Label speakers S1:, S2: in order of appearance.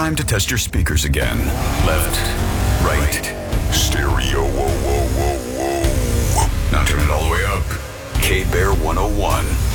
S1: time to test your speakers again. Left, right, stereo, whoa, whoa, whoa, whoa. Now turn it all the way up. K-Bear 101.